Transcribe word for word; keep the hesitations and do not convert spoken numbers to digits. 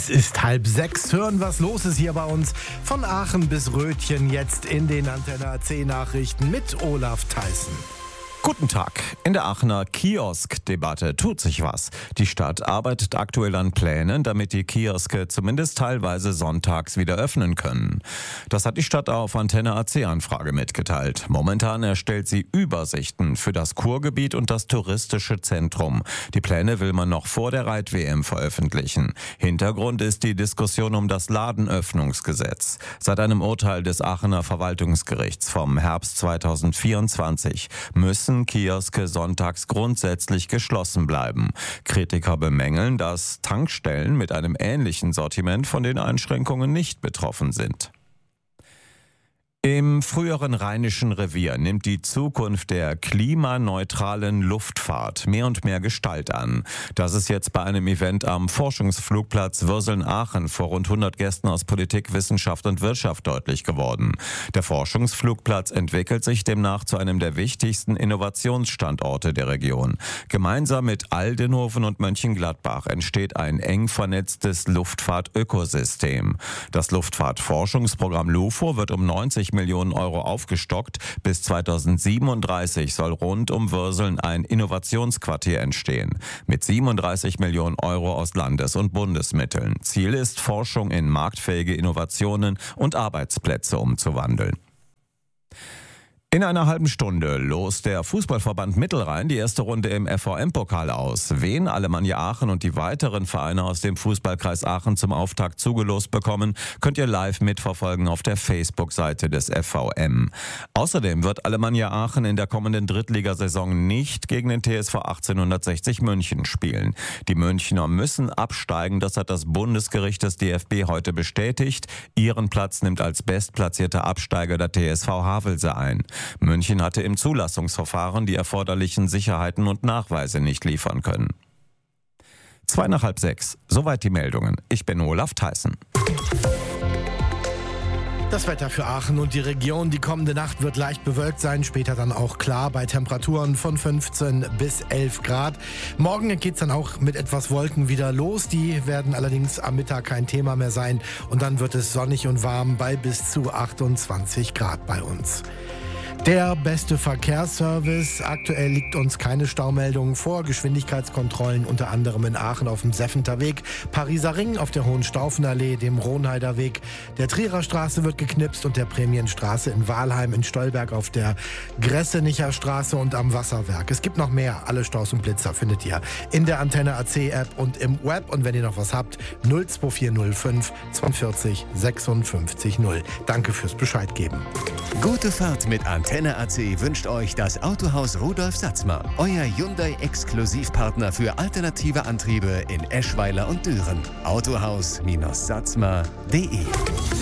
Es ist halb sechs. Hören, was los ist hier bei uns. Von Aachen bis Rötchen jetzt in den Antenne A C Nachrichten mit Olaf Theissen. Guten Tag. In der Aachener Kiosk-Debatte tut sich was. Die Stadt arbeitet aktuell an Plänen, damit die Kioske zumindest teilweise sonntags wieder öffnen können. Das hat die Stadt auf Antenne A C-Anfrage mitgeteilt. Momentan erstellt sie Übersichten für das Kurgebiet und das touristische Zentrum. Die Pläne will man noch vor der Reit-W M veröffentlichen. Hintergrund ist die Diskussion um das Ladenöffnungsgesetz. Seit einem Urteil des Aachener Verwaltungsgerichts vom Herbst zweitausendvierundzwanzig müssen Kioske sonntags grundsätzlich geschlossen bleiben. Kritiker bemängeln, dass Tankstellen mit einem ähnlichen Sortiment von den Einschränkungen nicht betroffen sind. Im früheren Rheinischen Revier nimmt die Zukunft der klimaneutralen Luftfahrt mehr und mehr Gestalt an. Das ist jetzt bei einem Event am Forschungsflugplatz Würseln-Aachen vor rund hundert Gästen aus Politik, Wissenschaft und Wirtschaft deutlich geworden. Der Forschungsflugplatz entwickelt sich demnach zu einem der wichtigsten Innovationsstandorte der Region. Gemeinsam mit Aldenhoven und Mönchengladbach entsteht ein eng vernetztes Luftfahrtökosystem. Das Luftfahrtforschungsprogramm LUFO wird um neunzig Millionen Euro aufgestockt. Bis zweitausendsiebenunddreißig soll rund um Würseln ein Innovationsquartier entstehen. Mit siebenunddreißig Millionen Euro aus Landes- und Bundesmitteln. Ziel ist, Forschung in marktfähige Innovationen und Arbeitsplätze umzuwandeln. In einer halben Stunde lost der Fußballverband Mittelrhein die erste Runde im F V M-Pokal aus. Wen Alemannia Aachen und die weiteren Vereine aus dem Fußballkreis Aachen zum Auftakt zugelost bekommen, könnt ihr live mitverfolgen auf der Facebook-Seite des F V M. Außerdem wird Alemannia Aachen in der kommenden Drittligasaison nicht gegen den T S V achtzehnhundertsechzig München spielen. Die Münchner müssen absteigen, das hat das Bundesgericht des D F B heute bestätigt. Ihren Platz nimmt als bestplatzierter Absteiger der T S V Havelse ein. München hatte im Zulassungsverfahren die erforderlichen Sicherheiten und Nachweise nicht liefern können. Zwei nach halb sechs. Soweit die Meldungen. Ich bin Olaf Theissen. Das Wetter für Aachen und die Region. Die kommende Nacht wird leicht bewölkt sein, später dann auch klar bei Temperaturen von fünfzehn bis elf Grad. Morgen geht es dann auch mit etwas Wolken wieder los. Die werden allerdings am Mittag kein Thema mehr sein. Und dann wird es sonnig und warm bei bis zu achtundzwanzig Grad bei uns. Der beste Verkehrsservice. Aktuell liegt uns keine Staumeldung vor. Geschwindigkeitskontrollen unter anderem in Aachen auf dem Seffenter Weg, Pariser Ring auf der Hohenstaufenallee, dem Ronheider Weg. Der Trierer Straße wird geknipst und der Prämienstraße in Wahlheim, in Stolberg auf der Gressenicher Straße und am Wasserwerk. Es gibt noch mehr. Alle Staus und Blitzer findet ihr in der Antenne A C App und im Web. Und wenn ihr noch was habt, null zwei vier null fünf zweiundvierzig sechsundfünfzig null. Danke fürs Bescheid geben. Gute Fahrt mit Antenne A C wünscht euch das Autohaus Rudolf Satzmer, euer Hyundai-Exklusivpartner für alternative Antriebe in Eschweiler und Düren. autohaus Bindestrich satzmer punkt de